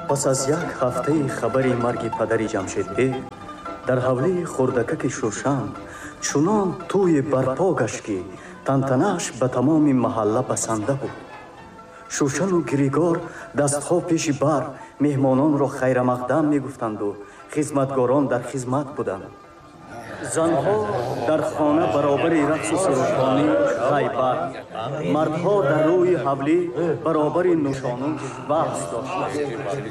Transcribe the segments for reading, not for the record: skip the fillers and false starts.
پس از یک هفته خبری مرگ پدر جمشیدبек در حوله خردکک شوشن چنان توی برپا گشت که تنتنه‌اش به تمام محله بسنده بود. شوشن و گریگور دستها پیش بر مهمانان را خیر مقدم میگفتند و خدمتگاران در خدمت بودند. زنها در خانه برابر رقص و سرشانی غیبت، مردها در روی حوله برابر نوشانون بحث داشتند.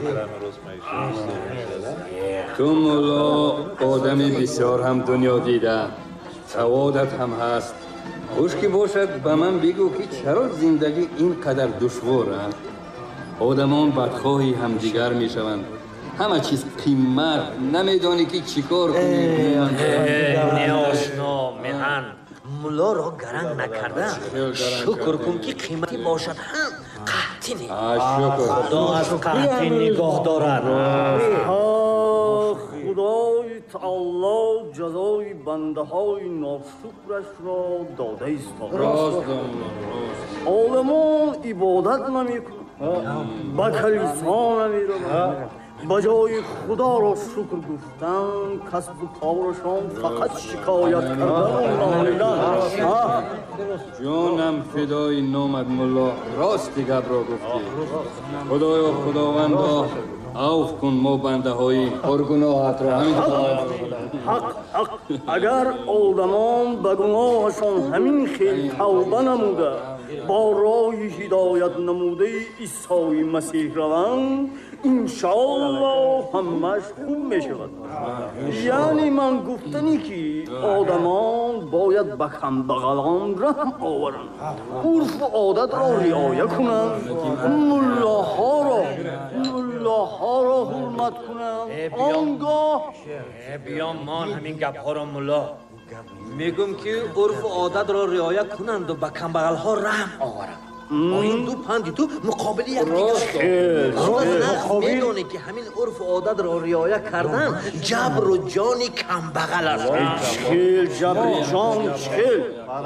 تو مولا آدمی بسیار هم دنیا دیده، سوادت هم هست. خوش که باشد به من بگو که چرا زندگی اینقدر دشوار است؟ آدمان بدخواهی هم دیگر می شوند. همه چیز قیمت، نمیدانی که چیکار کنی. نیاشنا میهن مولا را گرنگ نکرده. شکر کن که قیمتی باشد هم قحطی نی. خدا از قحطی نگاه دارد. خدای تعالی جزای بنده های ناشکرش را داده است. عالمان عبادت نمیکنند، به کلیسا نمیروند، به جای خدا را شکر گفتن، کسب و کارشان فقط شکایت کردن و نالیدن. جانم فدای نامت مولا، راستی گپ را گفتی. خدایا خداوندا عفو کن ما بنده های پرگناهت را. حق اگر آدمان به گناهشان همین خیل توبه نموده با راه هدایت نموده عیسی مسیح روند، انشاءالله همش خوب می شود. یعنی من گفتنی که آدمان باید به کمبغلان رحم آورند، عرف و عادت را رعایت کنند، ملاها را حرمت کنند. آنگاه بیام مان همین گپ ها را مولا میگم که عرف و عادت را رعایت کنند و به کمبغل ها رحم آورند. با این دو پندی تو مقابلی یک دیگر میدونی که همین عرف و عادت را رعایت کردن جبر و جان کمبغل است. جبر جان چل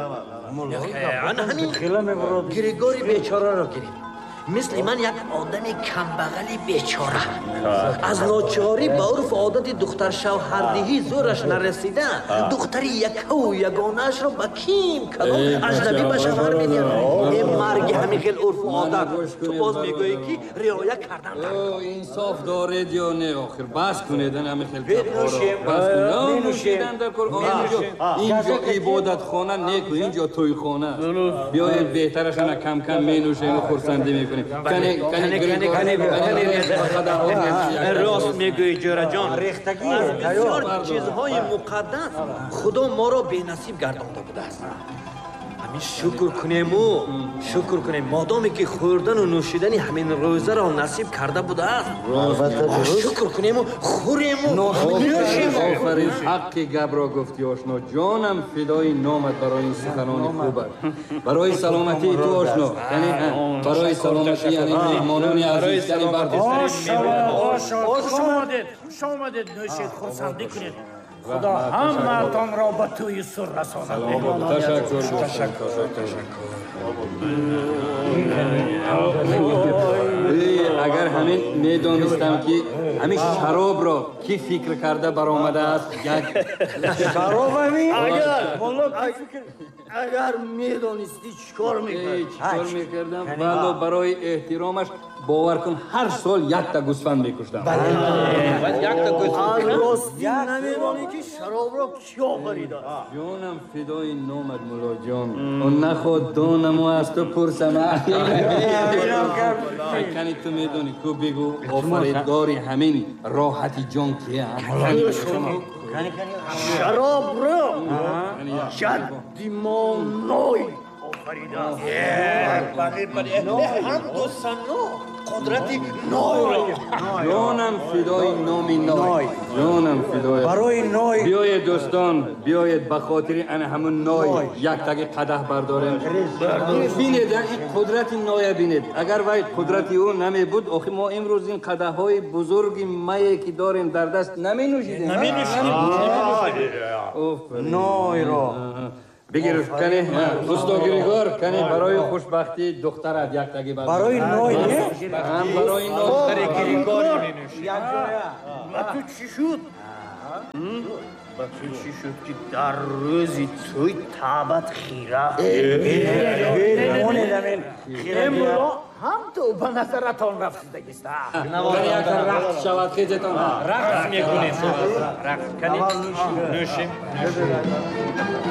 همین گریگوری بیچاره را گیریم. مثل من یک آدم کمبغلی بیچاره از ناچاری با عرف عادت دختر شوهردهی زورش نرسیده، دختری یکه و یگانه‌اش را به کیم کدام اجنبی به شوهر میدهد. این مرگ همین خیل عرف و عادت تو باز میگویی که رعایت کردن انصاف دارید یا نه؟ آخر بس کنید همین خیل بس کنید. در قرآن اینجا عبادت خانه نیکو، اینجا توی خانه. بیایید بهترش نه کم کم مینوشیم و خرسندی میکنیم. راست میگویی جورا جان. از بسیار چیزهای مقدس خدا ما را بی نصیب گردانده بوده است. همین شکر کنیم مادامی که خوردن و نوشیدن همین روزه را نصیب کرده بوده است. شکر کنیم و خوریم و نوشیم. آفرین، حقی گپ را گفتی آشنا. جانم فدای نامت برای این سخنان خوب است. برای سلامتی تو آشنا، یعنی برای سلامتی یعنی مهمانان عزیز، یعنی برداشت. خوش آمدید نوشید، خرسندی کنید. خدا همتان را به توی سر رساند. تشکر. اگر همین میدانستم که همین شراب را کی فکر کرده برآمده است. شراب همین اگر میدانستی چیکار میکردم؟ والا برای احترامش باور کن هر سال یک تا گوسفند میکشتم. راستی نمیدانی که شراب را کی آفریده؟ جانم فدای نامت مولا جان. اون نخواد دانمو از تو پرسم. کنی تو میدونی که بگو آفریدگاری همین راحتی جان کیه؟ شراب را جدی ما نای هم دوستانو قدرتی نای. جانم فدای نامی نای. برای نای بیایید دوستان، بیایید به خاطر ان همون نای یک تگی قدح برداریم. بینید این قدرت نای بینید. اگر وای قدرتی او نمی بود آخه ما امروز این قدح های بزرگ می که داریم در دست نمی نوشیدیم. نای را بگیر کنی دوستا گریگور کنی برای خوشبختی دخترت یک تگی برای نای هم برای نای گریگوری ба ту чӣ шуд? ба ту чӣ шуд ки дар рӯзи тӯй таъбат хира? эмро ҳам ту ба назаратон рафтидагиста. як рақс шавад хизетон. рақс мекунем. Рақс канем. нӯшем.